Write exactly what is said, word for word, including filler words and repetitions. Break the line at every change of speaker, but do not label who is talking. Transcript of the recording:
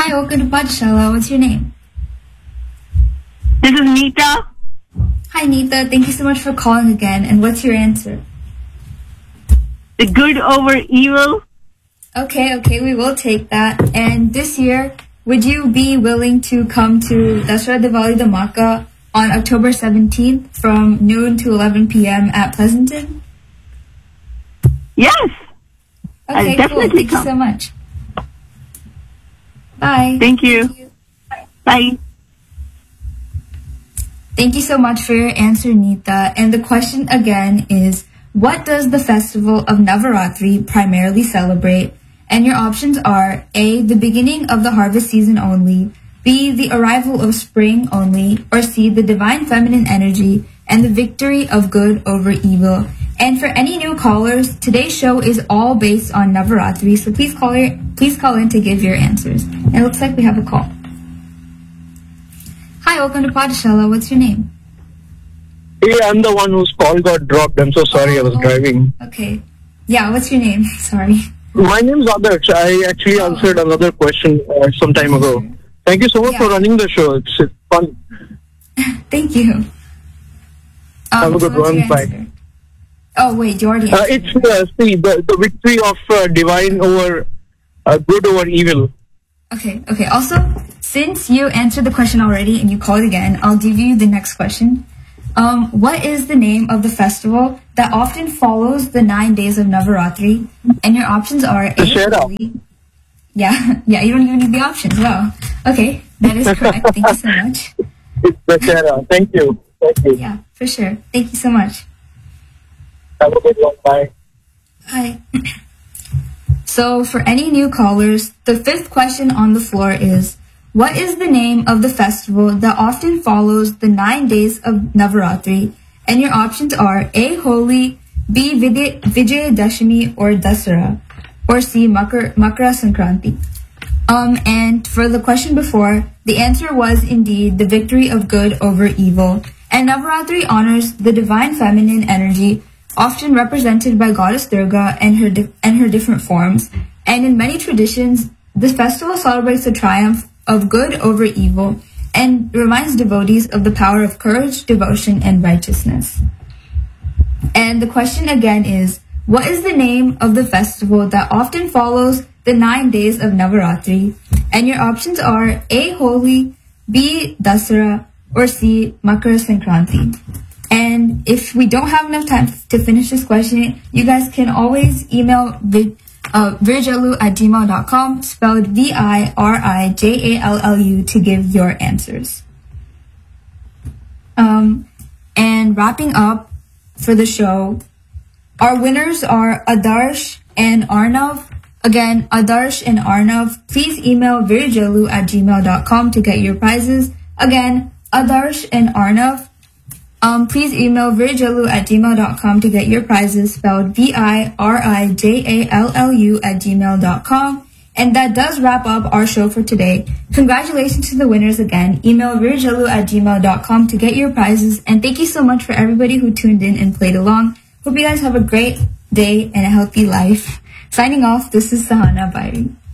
Hi, welcome to Pathshala. What's your name?
This is Nita.
Hi, Nita. Thank you so much for calling again. And what's your answer?
The good over evil.
Okay, okay, we will take that. And this year, would you be willing to come to Dasara Diwali Dhamaka on October seventeenth from noon to eleven p.m. at Pleasanton?
Yes.
Okay,
I'll definitely
cool. Thank
come.
you so much. Bye.
Thank you.
Thank you.
Bye.
Thank you so much for your answer, Nita. And the question again is, what does the festival of Navaratri primarily celebrate? And your options are A, the beginning of the harvest season only, B, the arrival of spring only, or C, the divine feminine energy and the victory of good over evil. And for any new callers, today's show is all based on Navaratri, so please call your, please call in to give your answers. And it looks like we have a call. Hi, welcome to Pathshala. What's your name?
Hey, I'm the one whose call got dropped. I'm so sorry, I was
Oh,
driving.
Okay. Yeah, what's your name? Sorry.
My name's Adarsh. I actually
Oh.
answered another question uh, some time ago. Thank you so much
Yeah.
for running the show. It's, it's fun.
Thank you. Um,
Have a good
so what's
one.
your
Bye.
answer? Oh, wait, you already
Uh,
answered.
it's uh, see, the, the victory of uh, divine over uh, good over evil.
Okay, okay. Also, since you answered the question already and you called again, I'll give you the next question. Um, what is the name of the festival that often follows the nine days of Navaratri? And your options are A.
Dussehra.
Holi. Yeah, yeah, you don't even need the options. Wow. Okay, that is correct. Thank you so much.
It's Dussehra. Thank you. Thank you.
Yeah, for sure. Thank you so much.
Have a good one. Bye.
Hi. So, for any new callers, the fifth question on the floor is, what is the name of the festival that often follows the nine days of Navaratri? And your options are A. Holi, B. Vijay Vijayadashami or Dasara, or C. Makar, Makara Sankranti. Um, and for the question before, the answer was indeed the victory of good over evil. And Navaratri honors the divine feminine energy, often represented by Goddess Durga and her di- and her different forms. And in many traditions, this festival celebrates the triumph of good over evil and reminds devotees of the power of courage, devotion, and righteousness. And the question again is, what is the name of the festival that often follows the nine days of Navaratri? And your options are A. Holi, B. Dasara, or C. Makara Sankranti. And if we don't have enough time to finish this question, you guys can always email vi- uh, virijallu at gmail dot com, spelled V I R I J A L L U, to give your answers. Um, and wrapping up for the show, our winners are Adarsh and Arnav. Again, Adarsh and Arnav, please email virijallu at gmail dot com to get your prizes. Again, Adarsh and Arnav, Um, please email virijallu at gmail dot com to get your prizes, spelled V I R I J A L L U at gmail dot com. And that does wrap up our show for today. Congratulations to the winners again. Email virijallu at gmail dot com to get your prizes. And thank you so much for everybody who tuned in and played along. Hope you guys have a great day and a healthy life. Signing off, this is Sahana Bairi.